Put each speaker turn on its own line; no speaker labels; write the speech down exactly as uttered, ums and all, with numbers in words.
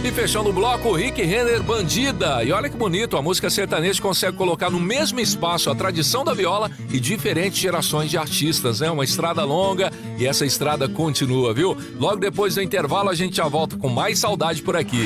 E fechando o bloco, Rick Renner, Bandida. E olha que bonito, a música sertaneja consegue colocar no mesmo espaço a tradição da viola e diferentes gerações de artistas, né? Uma estrada longa e essa estrada continua, viu? Logo depois do intervalo a gente já volta com mais saudade por aqui.